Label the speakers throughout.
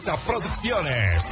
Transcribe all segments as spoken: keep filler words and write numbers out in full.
Speaker 1: Producciones.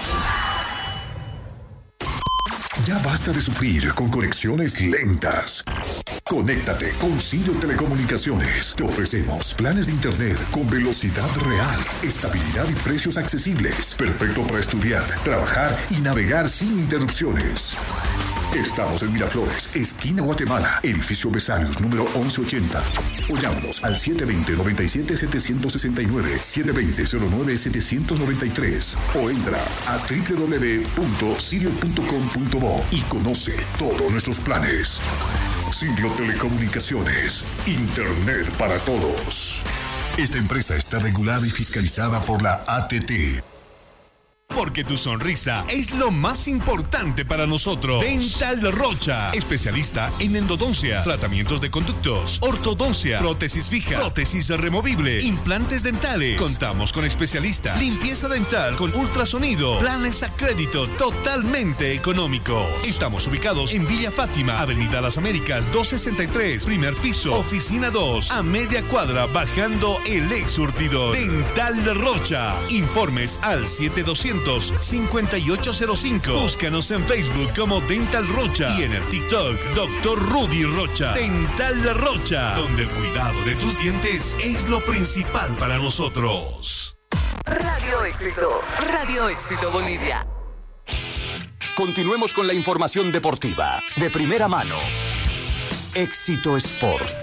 Speaker 2: Ya basta de sufrir con conexiones lentas. Conéctate con Sirio Telecomunicaciones. Te ofrecemos planes de internet con velocidad real, estabilidad y precios accesibles. Perfecto para estudiar, trabajar y navegar sin interrupciones. Estamos en Miraflores, esquina Guatemala, edificio Vesalius, número once ochenta. O llámanos al siete dos cero, nueve siete, siete seis nueve, siete dos cero, cero nueve, siete nueve tres. O entra a doble u doble u doble u punto sirio punto com punto bo y conoce todos nuestros planes. Sirio Telecomunicaciones, Internet para todos. Esta empresa está regulada y fiscalizada por la A T T.
Speaker 1: Porque tu sonrisa es lo más importante para nosotros. Dental Rocha, especialista en endodoncia, tratamientos de conductos, ortodoncia, prótesis fija, prótesis removible, implantes dentales. Contamos con especialistas, limpieza dental con ultrasonido, planes a crédito totalmente económico. Estamos ubicados en Villa Fátima, Avenida Las Américas doscientos sesenta y tres, primer piso, oficina dos, a media cuadra, bajando el ex surtidor. Dental Rocha. Informes al siete doscientos, cincuenta y ocho cero cinco. Búscanos en Facebook como Dental Rocha y en el TikTok doctor Rudy Rocha. Dental Rocha, donde el cuidado de tus dientes es lo principal para nosotros.
Speaker 3: Radio Éxito, Radio Éxito Bolivia.
Speaker 4: Continuemos con la información deportiva de primera mano. Éxito Sport.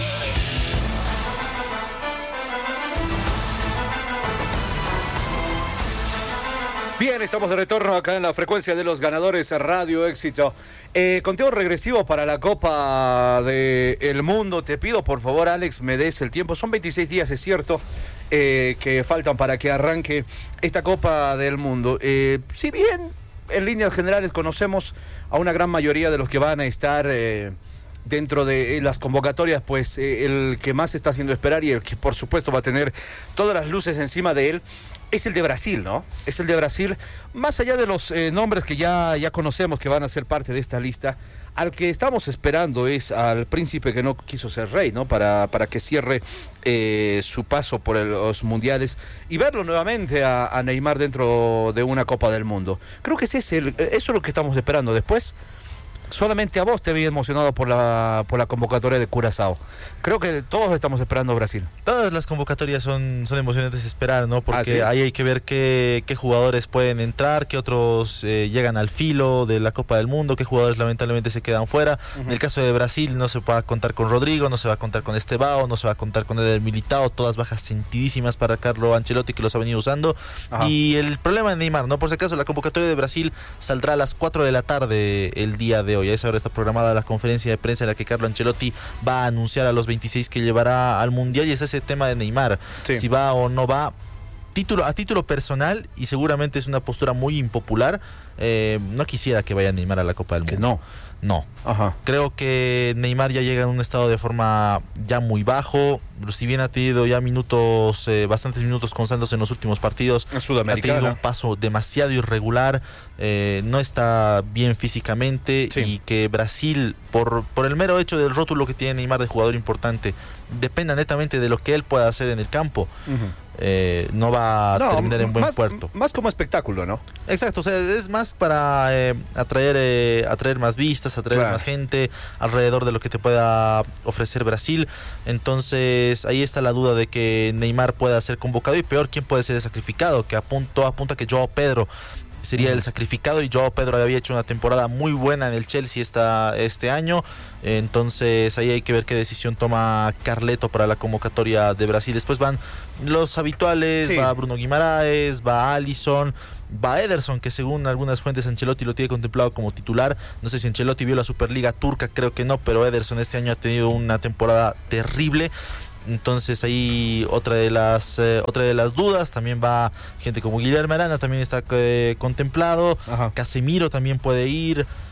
Speaker 5: Bien, estamos de retorno acá en la frecuencia de los ganadores Radio Éxito. Eh, conteo regresivo para la Copa del Mundo. Te pido, por favor, Alex, me des el tiempo. Son veintiséis días, es cierto, eh, que faltan para que arranque esta Copa del Mundo. Eh, si bien, en líneas generales, conocemos a una gran mayoría de los que van a estar eh, dentro de las convocatorias, pues eh, el que más está haciendo esperar y el que, por supuesto, va a tener todas las luces encima de él, es el de Brasil, ¿no? Es el de Brasil, más allá de los eh, nombres que ya, ya conocemos que van a ser parte de esta lista. Al que estamos esperando es al príncipe que no quiso ser rey, ¿no? Para, para que cierre eh, su paso por el, los mundiales y verlo nuevamente a, a Neymar dentro de una Copa del Mundo. Creo que ese es el, eso es lo que estamos esperando. Después, solamente a vos te había emocionado por la, por la convocatoria de Curazao. Creo que todos estamos esperando a Brasil.
Speaker 6: Todas las convocatorias son, son emocionantes de esperar, ¿no? Porque
Speaker 5: ¿Ah, sí?
Speaker 6: ahí hay que ver qué, qué jugadores pueden entrar, qué otros eh, llegan al filo de la Copa del Mundo, qué jugadores lamentablemente se quedan fuera. Uh-huh. En el caso de Brasil no se va a contar con Rodrigo, no se va a contar con Estevao, no se va a contar con Eder Militao, todas bajas sentidísimas para Carlo Ancelotti, que los ha venido usando. Ajá. Y el problema de Neymar, ¿no? Por si acaso, la convocatoria de Brasil saldrá a las cuatro de la tarde el día de hoy. A esa hora está programada la conferencia de prensa en la que Carlo Ancelotti va a anunciar a los veintiséis que llevará al Mundial, y es ese tema de Neymar, sí. Si va o no va. Título, a título personal, y seguramente es una postura muy impopular, eh, no quisiera que vaya Neymar a la Copa del Mundo.
Speaker 5: Que no.
Speaker 6: No.
Speaker 5: Ajá.
Speaker 6: Creo que Neymar ya llega en un estado de forma ya muy bajo. Si bien ha tenido ya minutos, eh, bastantes minutos con Santos en los últimos partidos, ha tenido un paso demasiado irregular, eh, no está bien físicamente, sí. Y que Brasil, por, por el mero hecho del rótulo que tiene Neymar de jugador importante, dependa netamente de lo que él pueda hacer en el campo. Uh-huh. Eh, no va a no, terminar en buen
Speaker 5: más,
Speaker 6: puerto.
Speaker 5: Más como espectáculo, ¿no?
Speaker 6: Exacto, o sea, es más para eh, atraer, eh, atraer más vistas, atraer claro. más gente alrededor de lo que te pueda ofrecer Brasil. Entonces ahí está la duda de que Neymar pueda ser convocado, y peor, quién puede ser el sacrificado, que apunto, apunta que Joao Pedro sería el sacrificado, y Joao Pedro había hecho una temporada muy buena en el Chelsea esta, este año. Entonces ahí hay que ver qué decisión toma Carleto para la convocatoria de Brasil. Después van los habituales, sí. Va Bruno Guimaraes, va Alisson, va Ederson, que según algunas fuentes Ancelotti lo tiene contemplado como titular. No sé si Ancelotti vio la Superliga turca, creo que no, pero Ederson este año ha tenido una temporada terrible. Entonces ahí otra de las eh, otra de las dudas. También va gente como Guillermo Arana, también está eh, contemplado. Ajá. Casemiro también puede ir.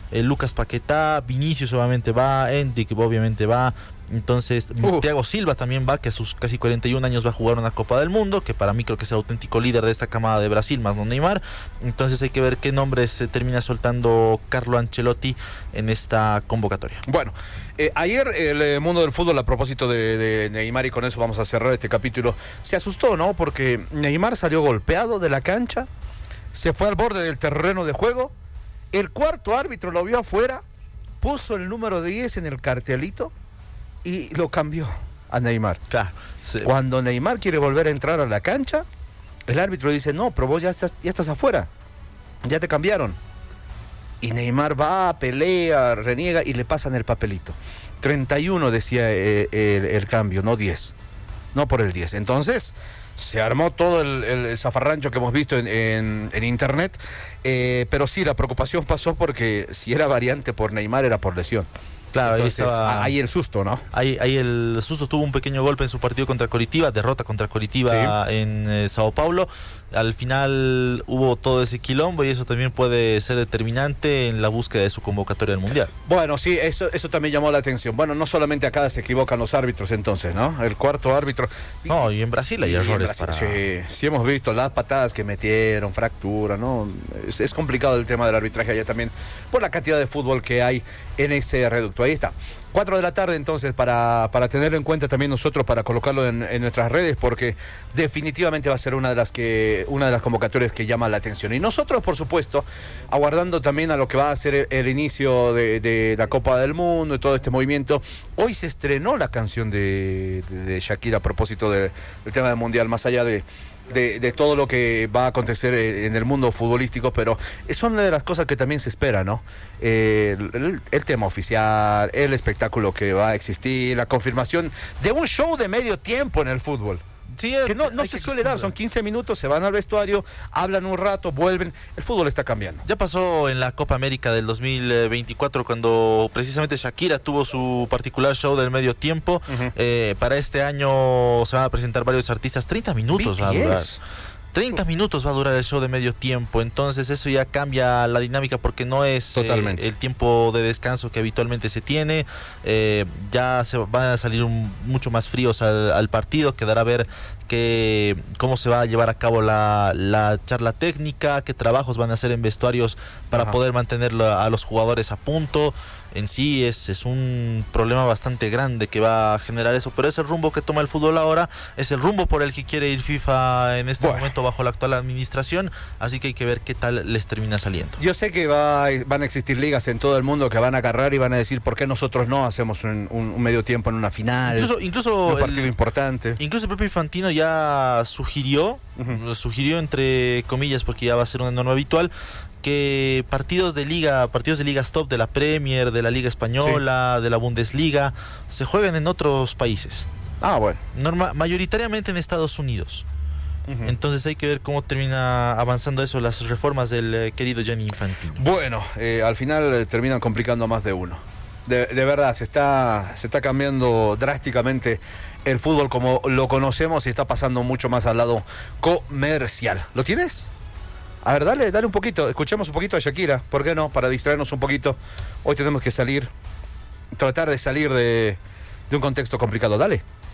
Speaker 6: eh, Lucas Paquetá, Vinicius obviamente va, Endrick obviamente va. Entonces, uh. Thiago Silva también va, que a sus casi cuarenta y un años va a jugar una Copa del Mundo, que para mí creo que es el auténtico líder de esta camada de Brasil, más no Neymar. Entonces hay que ver qué nombres se termina soltando Carlo Ancelotti en esta convocatoria.
Speaker 5: Bueno, eh, ayer el eh, mundo del fútbol, a propósito de, de Neymar, y con eso vamos a cerrar este capítulo, se asustó, ¿no? Porque Neymar salió golpeado de la cancha, se fue al borde del terreno de juego, el cuarto árbitro lo vio afuera, puso el número diez en el cartelito y lo cambió a Neymar.
Speaker 6: Claro, sí.
Speaker 5: Cuando Neymar quiere volver a entrar a la cancha, el árbitro dice, no, pero vos ya estás, ya estás afuera, ya te cambiaron. Y Neymar va, pelea, reniega y le pasan el papelito. treinta y uno decía eh, el, el cambio, no diez. No por el diez. Entonces, se armó todo el, el zafarrancho que hemos visto en, en, en internet. Eh, pero sí, la preocupación pasó porque si era variante por Neymar, era por lesión.
Speaker 6: Claro,
Speaker 5: entonces,
Speaker 6: ahí, estaba,
Speaker 5: ahí el susto, ¿no?
Speaker 6: Ahí, ahí el susto, tuvo un pequeño golpe en su partido contra Coritiba, derrota contra Coritiba, sí, en eh, Sao Paulo. Al final hubo todo ese quilombo y eso también puede ser determinante en la búsqueda de su convocatoria al Mundial.
Speaker 5: Bueno, sí, eso, eso también llamó la atención. Bueno, no solamente acá se equivocan los árbitros entonces, ¿no? El cuarto árbitro.
Speaker 6: No, y en Brasil hay
Speaker 5: y
Speaker 6: errores
Speaker 5: Brasil,
Speaker 6: para...
Speaker 5: Sí, sí hemos visto las patadas que metieron, fractura, ¿no? Es, es complicado el tema del arbitraje allá también por la cantidad de fútbol que hay en ese reducto. Ahí está. Cuatro de la tarde entonces para, para tenerlo en cuenta también nosotros, para colocarlo en, en nuestras redes, porque definitivamente va a ser una de las que una de las convocatorias que llama la atención. Y nosotros, por supuesto, aguardando también a lo que va a ser el, el inicio de, de la Copa del Mundo y todo este movimiento. Hoy se estrenó la canción de, de, de Shakira a propósito de, del tema del Mundial, más allá de De, de todo lo que va a acontecer en el mundo futbolístico, pero es una de las cosas que también se espera, ¿no? Eh, el, el tema oficial, el espectáculo que va a existir, la confirmación de un show de medio tiempo en el fútbol. Sí, que no, no se suele dar, son quince minutos, se van al vestuario, hablan un rato, vuelven, el fútbol está cambiando.
Speaker 6: Ya pasó en la Copa América del dos mil veinticuatro cuando precisamente Shakira tuvo su particular show del medio tiempo. Uh-huh. eh, para este año se van a presentar varios artistas, treinta minutos va a durar. treinta minutos va a durar el show de medio tiempo, entonces eso ya cambia la dinámica porque no es eh, el tiempo de descanso que habitualmente se tiene. Eh, ya se van a salir un, mucho más fríos al, al partido, quedará ver que, cómo se va a llevar a cabo la, la charla técnica, qué trabajos van a hacer en vestuarios para Ajá. poder mantener a los jugadores a punto. En sí es, es un problema bastante grande que va a generar eso, pero es el rumbo que toma el fútbol ahora, es el rumbo por el que quiere ir FIFA en este bueno. momento bajo la actual administración, así que hay que ver qué tal les termina saliendo.
Speaker 5: Yo sé que va, van a existir ligas en todo el mundo que van a agarrar y van a decir por qué nosotros no hacemos un, un, un medio tiempo en una final,
Speaker 6: incluso, incluso
Speaker 5: un partido
Speaker 6: el,
Speaker 5: importante.
Speaker 6: Incluso el propio Infantino ya sugirió, uh-huh. sugirió entre comillas porque ya va a ser una norma habitual, que partidos de liga, partidos de ligas top de la Premier, de la Liga Española, sí. de la Bundesliga, se juegan en otros países.
Speaker 5: Ah, bueno.
Speaker 6: Norma, mayoritariamente en Estados Unidos. Uh-huh. Entonces hay que ver cómo termina avanzando eso, las reformas del eh, querido Gianni Infantino.
Speaker 5: Bueno, eh, al final eh, terminan complicando a más de uno. De, de verdad, se está, se está cambiando drásticamente el fútbol como lo conocemos y está pasando mucho más al lado comercial. ¿Lo tienes? A ver, dale, dale un poquito, escuchemos un poquito a Shakira, ¿por qué no? Para distraernos un poquito. Hoy tenemos que salir, tratar de salir de, de un contexto complicado, dale.